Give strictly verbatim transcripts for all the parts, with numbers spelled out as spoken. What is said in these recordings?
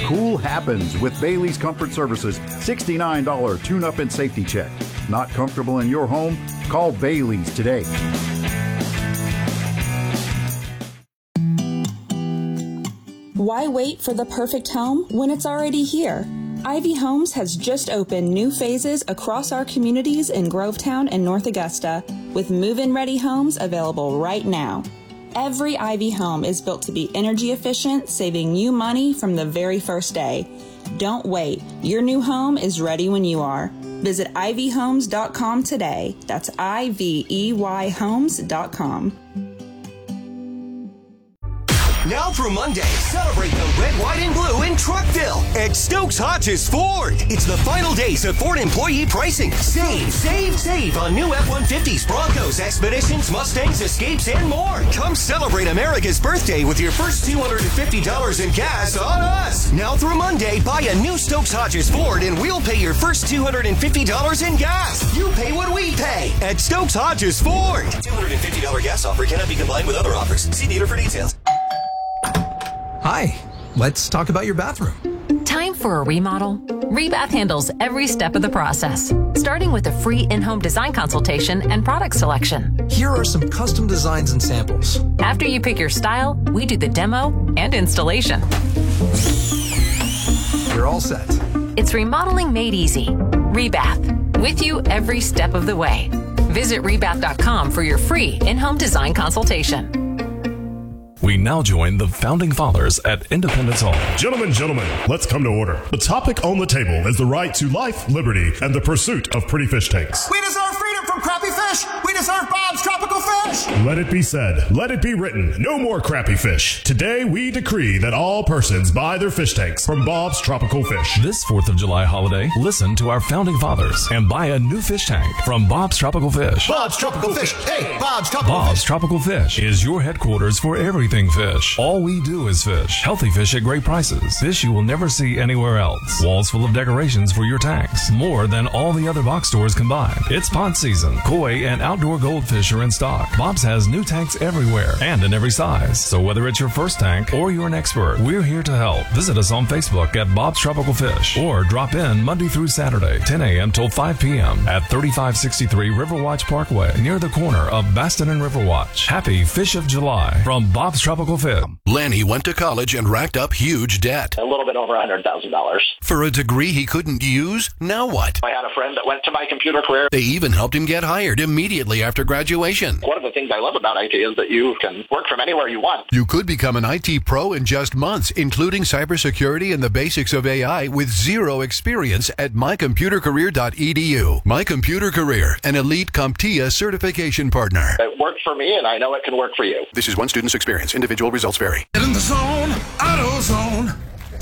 Cool happens with Bailey's Comfort Services sixty-nine dollars tune-up and safety check. Not comfortable in your home? Call Bailey's today. Why wait for the perfect home when it's already here? Ivy Homes has just opened new phases across our communities in Grovetown and North Augusta, with move-in ready homes available right now. Every Ivy home is built to be energy efficient, saving you money from the very first day. Don't wait. Your new home is ready when you are. Visit ivy homes dot com today. That's I V E Y homes dot com. Now through Monday, celebrate the red, white, and blue in Truckville at Stokes Hodges Ford. It's the final days of Ford employee pricing. Save, save, save on new F one fifties, Broncos, Expeditions, Mustangs, Escapes, and more. Come celebrate America's birthday with your first two hundred fifty dollars in gas on us. Now through Monday, buy a new Stokes Hodges Ford and we'll pay your first two hundred fifty dollars in gas. You pay what we pay at Stokes Hodges Ford. two hundred fifty dollars gas offer cannot be combined with other offers. See dealer for details. Hi, let's talk about your bathroom. Time for a remodel? Rebath handles every step of the process, starting with a free in-home design consultation and product selection. Here are some custom designs and samples. After you pick your style, we do the demo and installation. You're all set. It's remodeling made easy. Rebath, with you every step of the way. Visit rebath dot com for your free in-home design consultation. We now join the Founding Fathers at Independence Hall. Gentlemen, gentlemen, let's come to order. The topic on the table is the right to life, liberty, and the pursuit of pretty fish tanks. We deserve freedom from crappy fish. We deserve Bob's Tropical Fish. Let it be said, let it be written, no more crappy fish. Today we decree that all persons buy their fish tanks from Bob's Tropical Fish. This fourth of July holiday, listen to our Founding Fathers and buy a new fish tank from Bob's Tropical Fish. Bob's Tropical Fish. Hey, Bob's Tropical Fish. Bob's Tropical Fish is your headquarters for everything fish. All we do is fish. Healthy fish at great prices. Fish you will never see anywhere else. Walls full of decorations for your tanks. More than all the other box stores combined. It's pond season. Koi and outdoor goldfish are in stock. Bob's has new tanks everywhere and in every size. So whether it's your first tank or you're an expert, we're here to help. Visit us on Facebook at Bob's Tropical Fish or drop in Monday through Saturday, ten a.m. till five p.m. at thirty-five sixty-three Riverwatch Parkway near the corner of Baston and Riverwatch. Happy Fish of July from Bob's Tropical Fish. Lanny went to college and racked up huge debt. A little bit over one hundred thousand dollars. For a degree he couldn't use? Now what? I had a friend that went to My Computer Career. They even helped him get hired immediately after graduation. One of the things I love about I T is that you can work from anywhere you want. You could become an I T pro in just months, including cybersecurity and the basics of A I with zero experience at my computer career dot e d u. My Computer Career, an elite CompTIA certification partner. It worked for me, and I know it can work for you. This is one student's experience. Individual results vary. Get in the zone, AutoZone.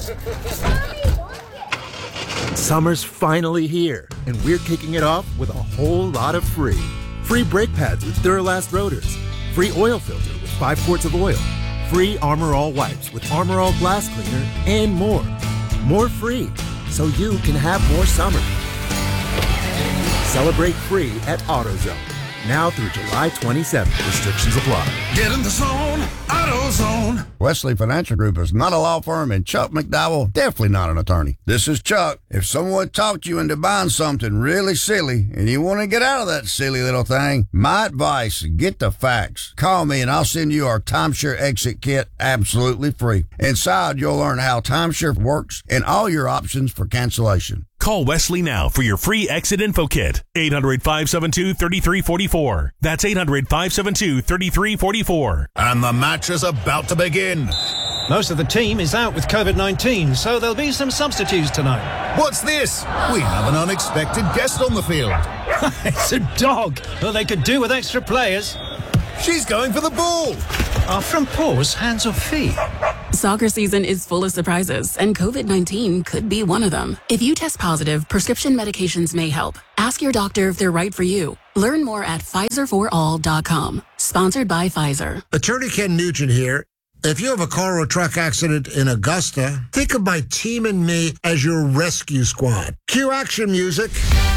Summer's finally here, and we're kicking it off with a whole lot of free. Free brake pads with Duralast rotors. Free oil filter with five quarts of oil. Free Armor All wipes with Armor All glass cleaner, and more. More free, so you can have more summer. Celebrate free at AutoZone. Now through July twenty-seventh. Restrictions apply. Get in the zone, AutoZone. Wesley Financial Group is not a law firm, and Chuck McDowell definitely not an attorney. This is Chuck. If someone talked you into buying something really silly and you want to get out of that silly little thing, my advice, get the facts. Call me and I'll send you our timeshare exit kit absolutely free. Inside, you'll learn how timeshare works and all your options for cancellation. Call Wesley now for your free exit info kit. eight hundred, five seven two, three three four four. That's eight hundred, five seven two, three three four four. And the match is about to begin. Most of the team is out with COVID nineteen, so there'll be some substitutes tonight. What's this? We have an unexpected guest on the field. It's a dog. Well, they could do with extra players. She's going for the ball. Are front paws hands or feet? Soccer season is full of surprises, and COVID nineteen could be one of them. If you test positive, prescription medications may help. Ask your doctor if they're right for you. Learn more at Pfizer for all dot com. Sponsored by Pfizer. Attorney Ken Nugent here. If you have a car or truck accident in Augusta, think of my team and me as your rescue squad. Cue action music.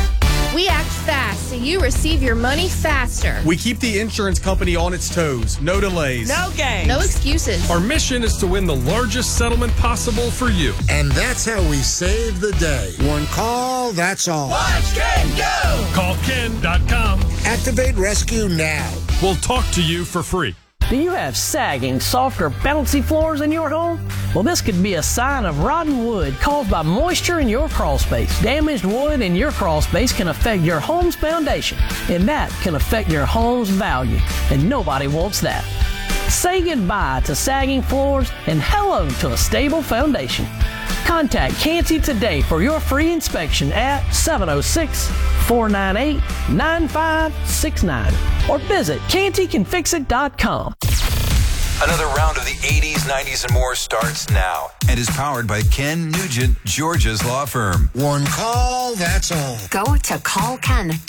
We act fast so you receive your money faster. We keep the insurance company on its toes. No delays. No games. No excuses. Our mission is to win the largest settlement possible for you. And that's how we save the day. One call, that's all. Watch Ken go! Call Ken dot com. Activate Rescue now. We'll talk to you for free. Do you have sagging, soft, or bouncy floors in your home? Well, this could be a sign of rotten wood caused by moisture in your crawl space. Damaged wood in your crawl space can affect your home's foundation, and that can affect your home's value, and nobody wants that. Say goodbye to sagging floors and hello to a stable foundation. Contact Canty today for your free inspection at seven oh six, four nine eight, nine five six nine or visit Canty Can Fix It dot com. Another round of the eighties, nineties, and more starts now and is powered by Ken Nugent, Georgia's law firm. One call, that's all. Go to call ken